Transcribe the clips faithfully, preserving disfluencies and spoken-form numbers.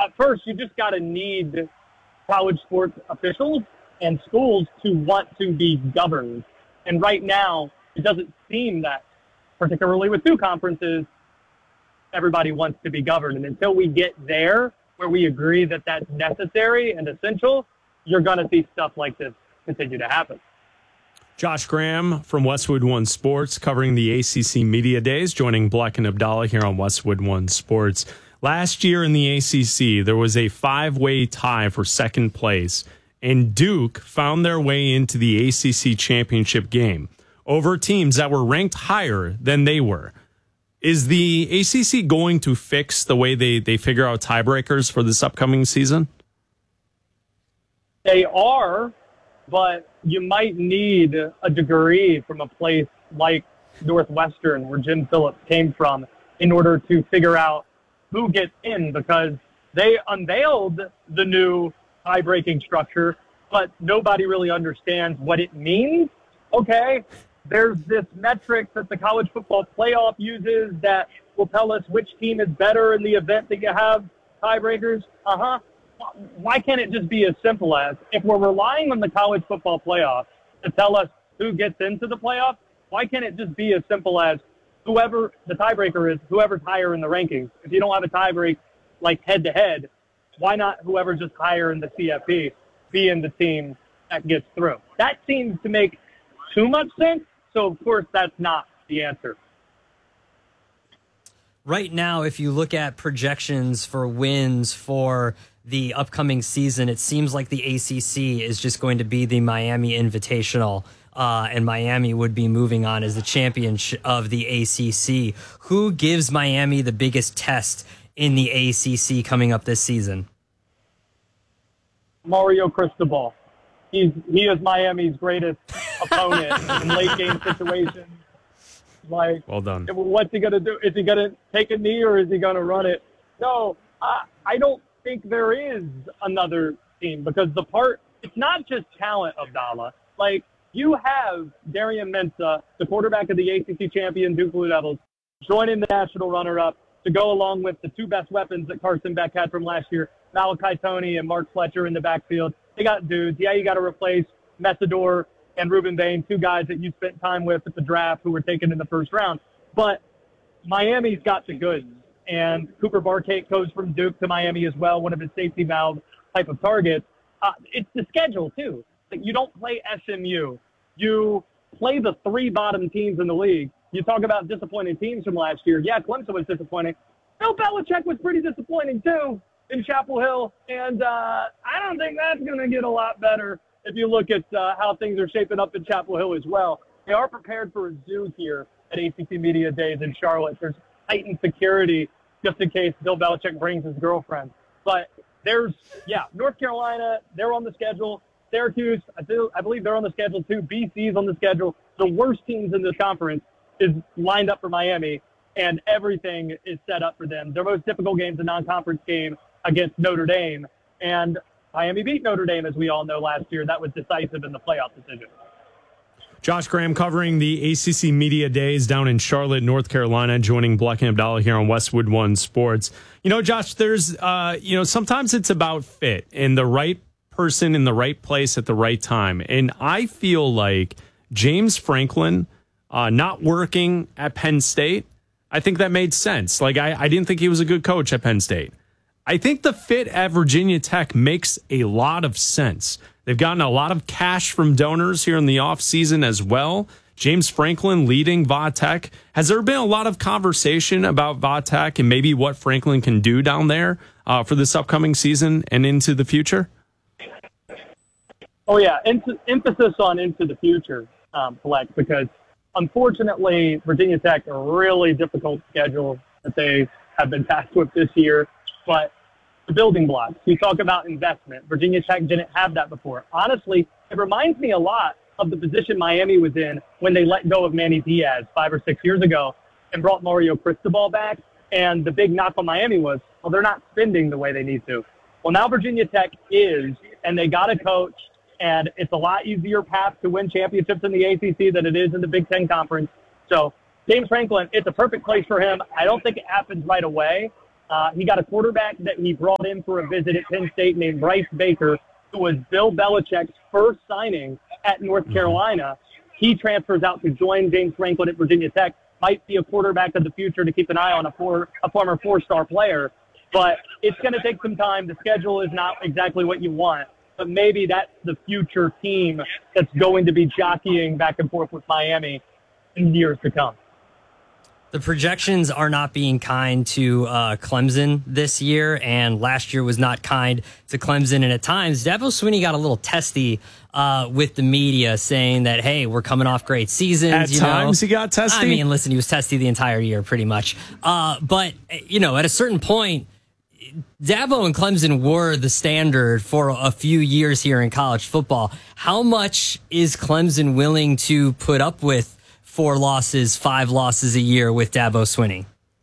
at first you just got to need college sports officials and schools to want to be governed. And right now, it doesn't seem that, particularly with two conferences, everybody wants to be governed. And until we get there where we agree that that's necessary and essential, you're going to see stuff like this continue to happen. Josh Graham from Westwood One Sports covering the A C C Media Days, joining Black and Abdallah here on Westwood One Sports. Last year in the A C C, there was a five-way tie for second place, and Duke found their way into the A C C championship game over teams that were ranked higher than they were. Is the A C C going to fix the way they, they figure out tiebreakers for this upcoming season? They are, but you might need a degree from a place like Northwestern, where Jim Phillips came from, in order to figure out who gets in, because they unveiled the new tie-breaking structure, but nobody really understands what it means. Okay, there's this metric that the college football playoff uses that will tell us which team is better in the event that you have tiebreakers. Uh-huh. Why can't it just be as simple as, if we're relying on the college football playoff to tell us who gets into the playoff, why can't it just be as simple as whoever the tiebreaker is, whoever's higher in the rankings? If you don't have a tiebreak like head-to-head, why not whoever's just higher in the C F P being the team that gets through? That seems to make too much sense, so of course that's not the answer. Right now, if you look at projections for wins for the upcoming season, it seems like the A C C is just going to be the Miami Invitational, uh, and Miami would be moving on as the champion of the A C C. Who gives Miami the biggest test in the A C C coming up this season? Mario Cristobal. He's, he is Miami's greatest opponent in late game situations. Like, well done. What's he going to do? Is he going to take a knee or is he going to run it? No, I, I don't think there is another team, because the part, it's not just talent, Abdallah. Like, you have Darian Mensah, the quarterback of the A C C champion Duke Blue Devils, joining the national runner-up to go along with the two best weapons that Carson Beck had from last year, Malachi Toney and Mark Fletcher in the backfield. They got dudes. Yeah, you got to replace Messador and Ruben Bain, two guys that you spent time with at the draft who were taken in the first round. But Miami's got the goods. And Cooper Barkate goes from Duke to Miami as well, one of his safety valve type of targets. Uh, it's the schedule, too. Like, you don't play S M U. You play the three bottom teams in the league. You talk about disappointing teams from last year. Yeah, Clemson was disappointing. Bill Belichick was pretty disappointing, too, in Chapel Hill. And uh, I don't think that's going to get a lot better if you look at uh, how things are shaping up in Chapel Hill as well. They are prepared for a zoo here at A C C Media Days in Charlotte. There's heightened security just in case Bill Belichick brings his girlfriend. But there's, yeah, North Carolina, they're on the schedule. Syracuse, I, feel, I believe they're on the schedule too. B C's on the schedule. The worst teams in this conference is lined up for Miami, and everything is set up for them. Their most difficult game is a non-conference game against Notre Dame, and Miami beat Notre Dame, as we all know, last year. That was decisive in the playoff decision. Josh Graham covering the A C C Media Days down in Charlotte, North Carolina, joining Black and Abdallah here on Westwood One Sports. You know, Josh, there's, uh, you know, sometimes it's about fit and the right person in the right place at the right time. And I feel like James Franklin uh, not working at Penn State, I think that made sense. Like, I, I didn't think he was a good coach at Penn State. I think the fit at Virginia Tech makes a lot of sense. They've gotten a lot of cash from donors here in the offseason as well. James Franklin leading Va Tech. Has there been a lot of conversation about Va Tech and maybe what Franklin can do down there uh, for this upcoming season and into the future? Oh, yeah. Em- emphasis on into the future, um, Flex, because unfortunately, Virginia Tech, a really difficult schedule that they have been tasked with this year. But the building blocks, you talk about investment. Virginia Tech didn't have that before. Honestly, it reminds me a lot of the position Miami was in when they let go of Manny Diaz five or six years ago and brought Mario Cristobal back. And the big knock on Miami was, well, they're not spending the way they need to. Well, now Virginia Tech is, and they got a coach, and it's a lot easier path to win championships in the A C C than it is in the Big Ten Conference. So James Franklin, it's a perfect place for him. I don't think it happens right away, Uh, he got a quarterback that he brought in for a visit at Penn State named Bryce Baker, who was Bill Belichick's first signing at North Carolina. He transfers out to join James Franklin at Virginia Tech. Might be a quarterback of the future to keep an eye on, a, four, a former four-star player. But it's going to take some time. The schedule is not exactly what you want. But maybe that's the future team that's going to be jockeying back and forth with Miami in years to come. The projections are not being kind to uh, Clemson this year, and last year was not kind to Clemson. And at times, Dabo Swinney got a little testy uh, with the media, saying that, hey, we're coming off great seasons. At you times know? he got testy? I mean, listen, he was testy the entire year, pretty much. Uh, but, you know, at a certain point, Dabo and Clemson were the standard for a few years here in college football. How much is Clemson willing to put up with four losses, five losses a year with Dabo Swinney?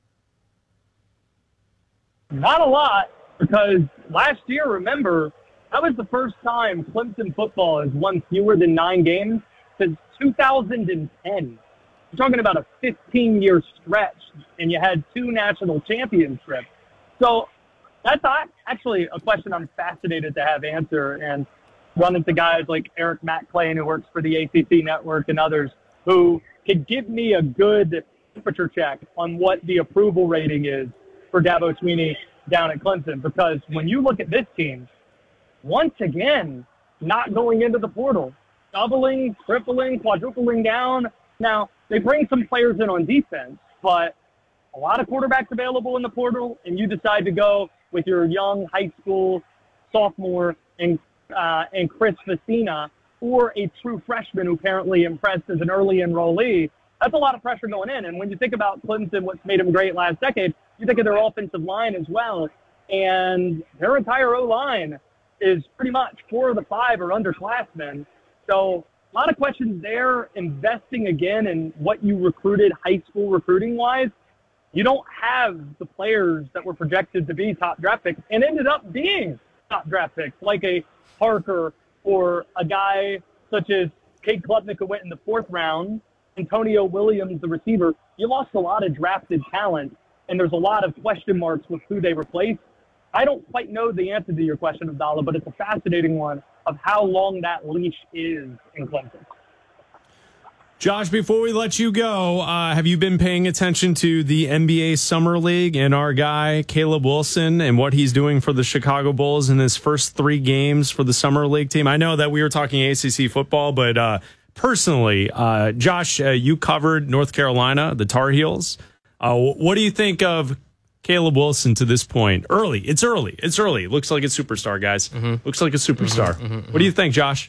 Not a lot, because last year, remember, that was the first time Clemson football has won fewer than nine games since two thousand ten. We're talking about a fifteen-year stretch, and you had two national championships. So that's actually a question I'm fascinated to have answer, and run into guys like Eric McClain, who works for the A C C Network, and others who could give me a good temperature check on what the approval rating is for Dabo Swinney down at Clemson. Because when you look at this team, once again, not going into the portal, doubling, tripling, quadrupling down. Now, they bring some players in on defense, but a lot of quarterbacks available in the portal, and you decide to go with your young high school sophomore and uh, and Chris Vecina, or a true freshman who apparently impressed as an early enrollee. That's a lot of pressure going in. And when you think about Clemson, what's made them great last decade, you think of their offensive line as well. And their entire O-line is pretty much four of the five are underclassmen. So a lot of questions there. Investing again in what you recruited high school recruiting-wise, you don't have the players that were projected to be top draft picks and ended up being top draft picks, like a Parker or a guy such as Cade Klubnik, who went in the fourth round, Antonio Williams, the receiver. You lost a lot of drafted talent, and there's a lot of question marks with who they replaced. I don't quite know the answer to your question, Abdallah, but it's a fascinating one of how long that leash is in Clemson. Josh, before we let you go, uh, have you been paying attention to the N B A Summer League and our guy, Caleb Wilson, and what he's doing for the Chicago Bulls in his first three games for the Summer League team? I know that we were talking A C C football, but uh, personally, uh, Josh, uh, you covered North Carolina, the Tar Heels. Uh, what do you think of Caleb Wilson to this point? Early. It's early. It's early. Looks like a superstar, guys. Mm-hmm. Looks like a superstar. Mm-hmm, mm-hmm, what do you think, Josh?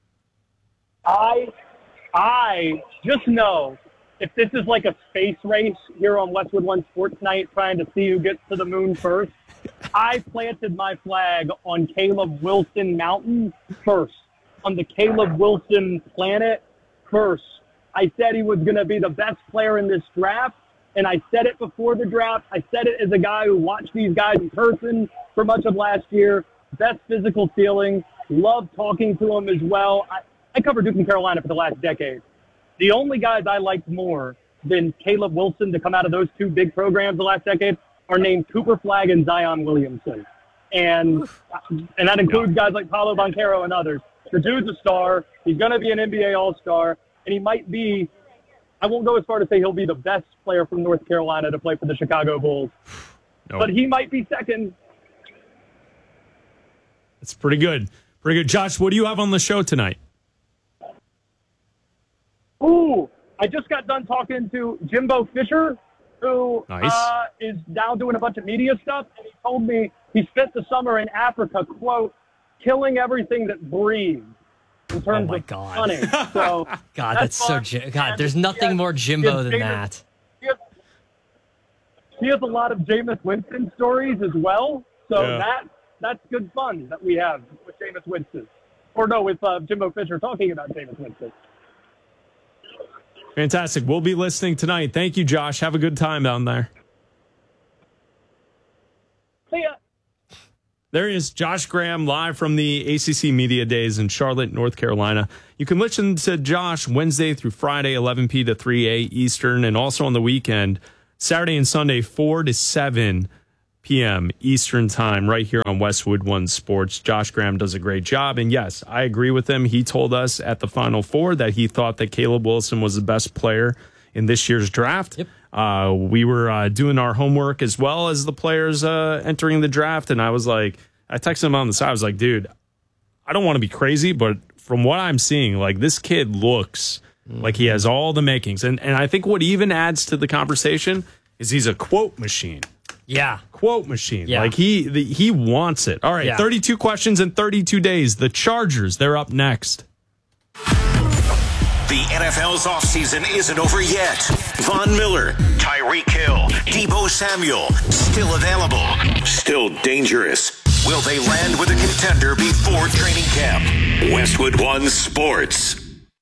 I... I just know if this is like a space race here on Westwood One Sports Night, trying to see who gets to the moon first, I planted my flag on Caleb Wilson Mountain first, on the Caleb Wilson planet first. I said he was going to be the best player in this draft, and I said it before the draft. I said it as a guy who watched these guys in person for much of last year. Best physical ceiling. Loved talking to him as well. I, I covered Duke and Carolina for the last decade. The only guys I liked more than Caleb Wilson to come out of those two big programs the last decade are named Cooper Flagg and Zion Williamson. And and that includes guys like Paolo Banchero and others. The dude's a star. He's going to be an N B A All-Star. And he might be, I won't go as far to say he'll be the best player from North Carolina to play for the Chicago Bulls. Nope. But he might be second. That's pretty good. Pretty good. Josh, what do you have on the show tonight? Ooh, I just got done talking to Jimbo Fisher, who nice. uh, is now doing a bunch of media stuff, and he told me he spent the summer in Africa, quote, killing everything that breathes in terms oh my of God. hunting. So God, that's, that's so – God, there's nothing has, more Jimbo than Jameis, that. He has, he has a lot of Jameis Winston stories as well, so yeah. that that's good fun that we have with Jameis Winston. Or no, with uh, Jimbo Fisher talking about Jameis Winston. Fantastic. We'll be listening tonight. Thank you, Josh. Have a good time down there. See ya. There is Josh Graham live from the A C C Media Days in Charlotte, North Carolina. You can listen to Josh Wednesday through Friday, eleven p to three a Eastern, and also on the weekend, Saturday and Sunday, four to seven p.m. Eastern Time right here on Westwood One Sports. Josh Graham does a great job. And yes, I agree with him. He told us at the Final Four that he thought that Caleb Wilson was the best player in this year's draft. Yep. Uh, we were uh, doing our homework as well as the players uh, entering the draft. And I was like, I texted him on the side. I was like, dude, I don't want to be crazy, but from what I'm seeing, like this kid looks mm-hmm. like he has all the makings. And and I think what even adds to the conversation is he's a quote machine. Yeah. Quote machine. Yeah. Like he the, he wants it. All right, yeah. thirty-two questions in thirty-two days. The Chargers, they're up next. The N F L's offseason isn't over yet. Von Miller, Tyreek Hill, Deebo Samuel, still available, still dangerous. Will they land with a contender before training camp? Westwood One Sports.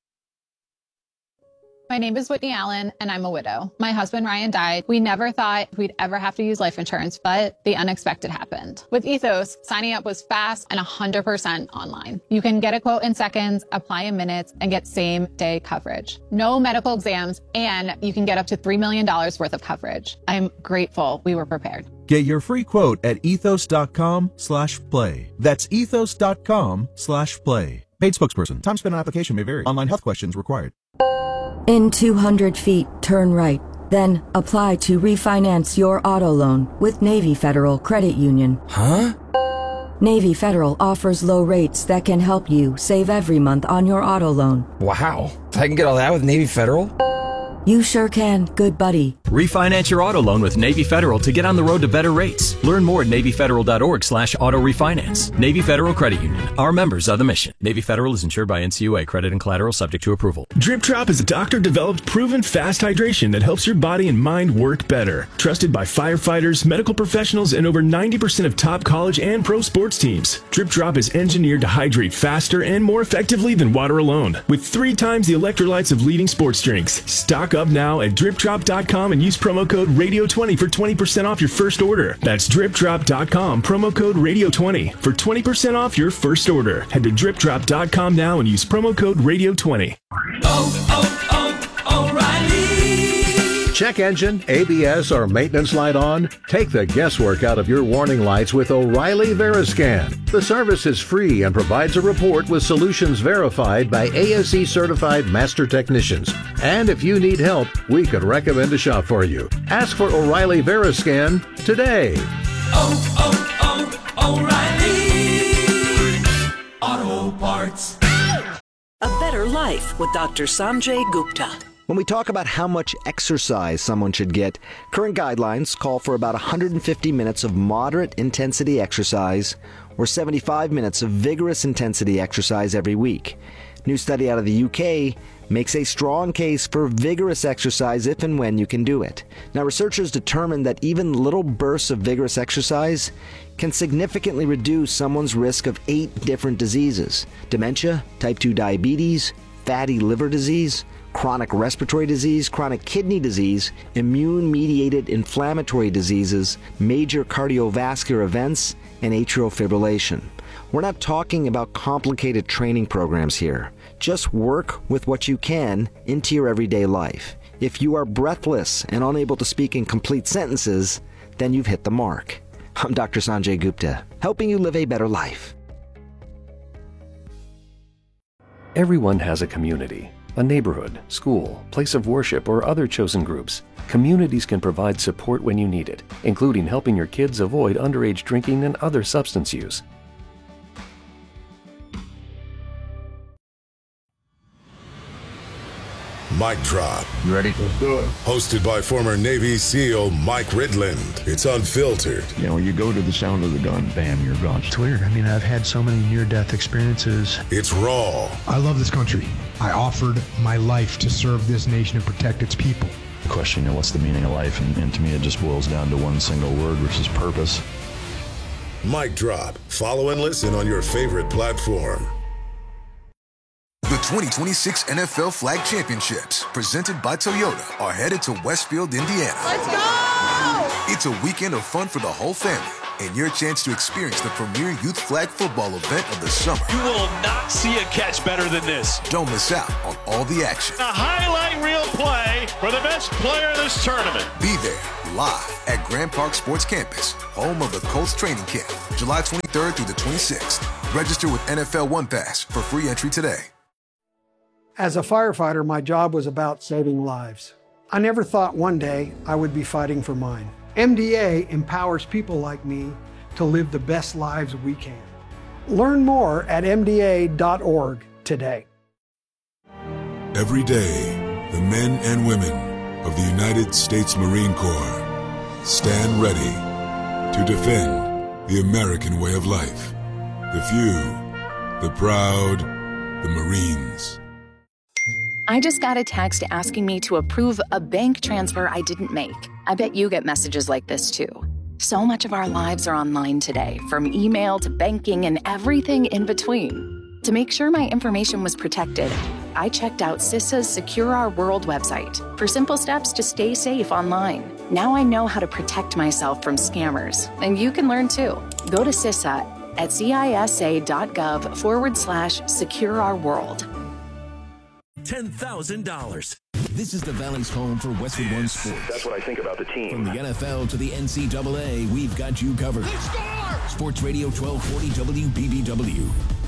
My name is Whitney Allen, and I'm a widow. My husband, Ryan, died. We never thought we'd ever have to use life insurance, but the unexpected happened. With Ethos, signing up was fast and one hundred percent online. You can get a quote in seconds, apply in minutes, and get same-day coverage. No medical exams, and you can get up to three million dollars worth of coverage. I'm grateful we were prepared. Get your free quote at ethos.com slash play. That's ethos.com slash play. Paid spokesperson. Time spent on application may vary. Online health questions required. In two hundred feet, turn right. Then apply to refinance your auto loan with Navy Federal Credit Union. Huh? Navy Federal offers low rates that can help you save every month on your auto loan. Wow. I can get all that with Navy Federal? You sure can, good buddy. Refinance your auto loan with Navy Federal to get on the road to better rates. Learn more at NavyFederal.org slash auto refinance. Navy Federal Credit Union. Our members are the mission. Navy Federal is insured by N C U A. Credit and collateral subject to approval. Drip Drop is a doctor-developed, proven fast hydration that helps your body and mind work better. Trusted by firefighters, medical professionals, and over ninety percent of top college and pro sports teams. Drip Drop is engineered to hydrate faster and more effectively than water alone. With three times the electrolytes of leading sports drinks. Stock up now at drip drop dot com and use promo code radio twenty for twenty percent off your first order. That's drip drop dot com, promo code radio twenty for twenty percent off your first order. Head to drip drop dot com now and use promo code radio twenty. Oh, oh, O'Reilly. Check engine, A B S, or maintenance light on? Take the guesswork out of your warning lights with O'Reilly Veriscan. The service is free and provides a report with solutions verified by A S E certified master technicians. And if you need help, we could recommend a shop for you. Ask for O'Reilly Veriscan today. Oh, oh, oh, O'Reilly Auto Parts. A better life with Doctor Sanjay Gupta. When we talk about how much exercise someone should get, current guidelines call for about one hundred fifty minutes of moderate intensity exercise or seventy-five minutes of vigorous intensity exercise every week. New study out of the U K makes a strong case for vigorous exercise if and when you can do it. Now, researchers determined that even little bursts of vigorous exercise can significantly reduce someone's risk of eight different diseases: dementia, type two diabetes, fatty liver disease, chronic respiratory disease, chronic kidney disease, immune-mediated inflammatory diseases, major cardiovascular events, and atrial fibrillation. We're not talking about complicated training programs here. Just work with what you can into your everyday life. If you are breathless and unable to speak in complete sentences, then you've hit the mark. I'm Doctor Sanjay Gupta, helping you live a better life. Everyone has a community, a neighborhood, school, place of worship, or other chosen groups. Communities can provide support when you need it, including helping your kids avoid underage drinking and other substance use. Mic Drop. You ready? Let's do it. Hosted by former Navy SEAL Mike Ridland. It's unfiltered. You know, you go to the sound of the gun, bam, you're gone. It's weird. I mean, I've had so many near-death experiences. It's raw. I love this country. I offered my life to serve this nation and protect its people. The question, you know, what's the meaning of life? And, and to me, it just boils down to one single word, which is purpose. Mic Drop. Follow and listen on your favorite platform. The twenty twenty-six N F L Flag Championships, presented by Toyota, are headed to Westfield, Indiana. Let's go! It's a weekend of fun for the whole family, and your chance to experience the premier youth flag football event of the summer. You will not see a catch better than this. Don't miss out on all the action. A highlight reel play for the best player of this tournament. Be there live at Grand Park Sports Campus, home of the Colts training camp, July twenty-third through the twenty-sixth. Register with N F L One Pass for free entry today. As a firefighter, my job was about saving lives. I never thought one day I would be fighting for mine. M D A empowers people like me to live the best lives we can. Learn more at M D A dot org today. Every day, the men and women of the United States Marine Corps stand ready to defend the American way of life. The few, the proud, the Marines. I just got a text asking me to approve a bank transfer I didn't make. I bet you get messages like this too. So much of our lives are online today, from email to banking and everything in between. To make sure my information was protected, I checked out CISA's Secure Our World website for simple steps to stay safe online. Now I know how to protect myself from scammers, and you can learn too. Go to CISA at cisa.gov forward slash secure our world. ten thousand dollars. This is the Valley's home for Westwood One Sports. That's what I think about the team. From the N F L to the N C double A, we've got you covered. Sports Radio twelve forty W B B W.